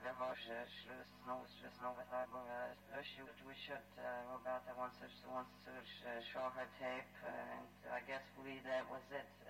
We should about that once show her tape, and I guess that was it.